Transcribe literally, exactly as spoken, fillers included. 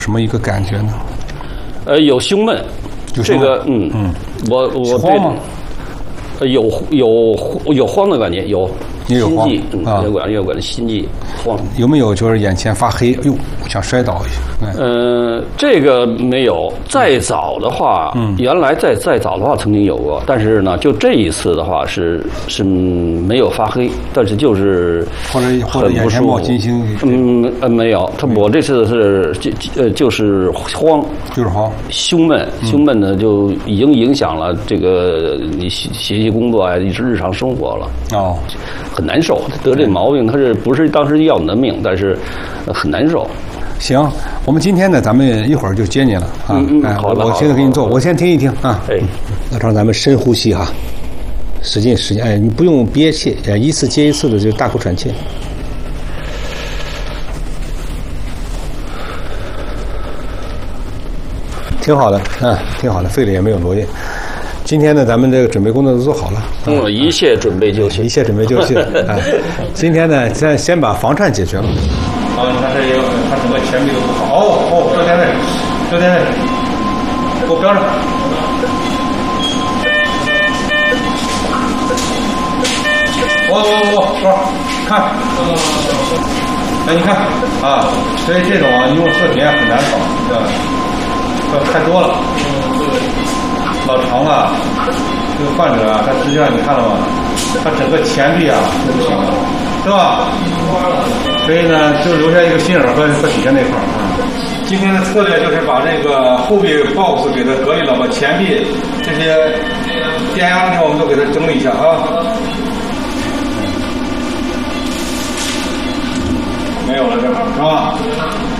什么一个感觉呢？ 呃，有胸闷， 有这个嗯嗯，我我慌吗？ 呃，有有有慌的感觉，有心悸，嗯，有管有管的心悸慌。 有没有就是眼前发黑？哎呦，想摔倒一下。 呃，这个没有。再早的话，嗯，原来再再早的话曾经有过，但是呢，就这一次的话是是没有发黑，但是就是或者或者眼前冒金星。 嗯呃没有，他我这次是就呃就是慌， 就是慌， 胸闷，胸闷呢就已经影响了这个你学习工作啊，一直日常生活了。 哦， 很难受，得这毛病，他是不是当时要你的命，但是很难受。 行，我们今天呢，咱们一会儿就接你了啊。 嗯嗯，好的， 我现在给你做，我先听一听啊。 哎， 老张，咱们深呼吸哈，使劲使劲，哎，你不用憋气，哎，一次接一次的就大口喘气。挺好的，嗯，挺好的，肺里也没有落叶。今天呢，咱们这个准备工作都做好了， 嗯，一切准备就绪， 一切准备就绪。哎，今天呢，先先把房颤解决了。啊，你看这也有，他整个前臂都不好。哦哦，这点位，这点位，给我标上。我我我我，看，哎，你看啊，所以这种啊，用视频很难搞，对吧？这太多了。嗯，对。老常啊，这个患者啊，他实际上你看了吗？他整个前臂啊都不行了，是吧？所以呢，就留下一个心耳和和底下那块儿啊。今天的策略就是把这个后臂 box 给它隔离了，把前臂这些电压呢，我们都给它整理一下啊。没有了这块儿是吧？